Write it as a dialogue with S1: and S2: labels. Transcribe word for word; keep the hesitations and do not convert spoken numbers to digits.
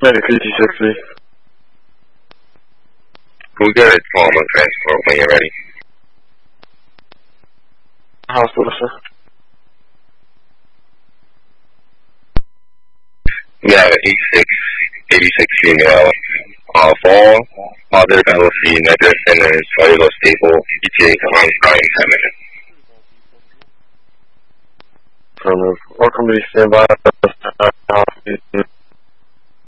S1: Medic eighty-six, please.
S2: We'll get a trauma transport when you're ready.
S1: Hospital, sir.
S2: We have an eighty-six, eighty-six female. Uh, fall, other L L C, negative, and then cellular stable. E T A come on, starting in ten minutes.
S1: Welcome to stand by.